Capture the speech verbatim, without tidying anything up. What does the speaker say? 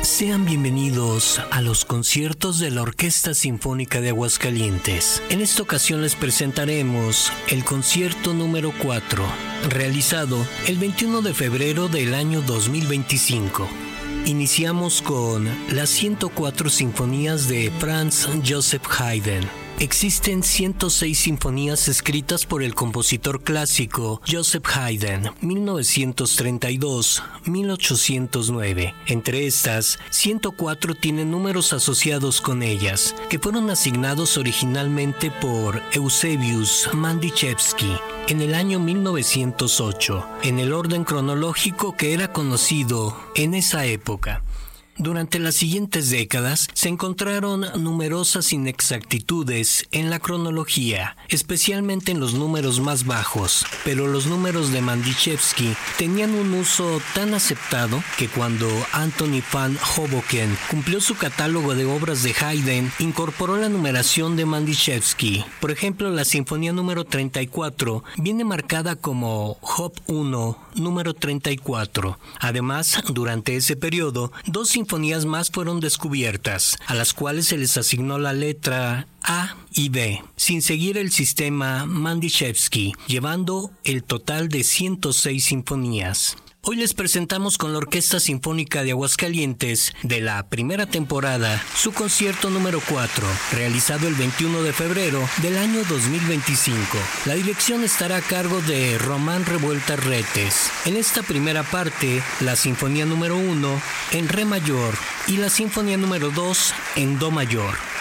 Sean bienvenidos a los conciertos de la Orquesta Sinfónica de Aguascalientes. En esta ocasión les presentaremos el concierto número cuatro, realizado el veintiuno de febrero del año dos mil veinticinco. Iniciamos con las ciento cuatro sinfonías de Franz Joseph Haydn. Existen ciento seis sinfonías escritas por el compositor clásico Joseph Haydn, mil novecientos treinta y dos a mil ochocientos nueve. Entre estas, ciento cuatro tienen números asociados con ellas, que fueron asignados originalmente por Eusebius Mandichevsky en el año mil novecientos ocho, en el orden cronológico que era conocido en esa época. Durante las siguientes décadas se encontraron numerosas inexactitudes en la cronología, especialmente en los números más bajos, pero los números de Mandichevsky tenían un uso tan aceptado que cuando Anthony van Hoboken cumplió su catálogo de obras de Haydn, incorporó la numeración de Mandichevsky. Por ejemplo, la sinfonía número treinta y cuatro viene marcada como Op uno, número treinta y cuatro. Además, durante ese periodo, dos sinfonías sinfonías más fueron descubiertas, a las cuales se les asignó la letra A y B, sin seguir el sistema Mandichevsky, llevando el total de ciento seis sinfonías. Hoy les presentamos con la Orquesta Sinfónica de Aguascalientes, de la primera temporada, su concierto número cuatro, realizado el veintiuno de febrero del año dos mil veinticinco. La dirección estará a cargo de Román Revuelta Retes. En esta primera parte, la Sinfonía número uno en Re mayor y la Sinfonía número dos en Do mayor.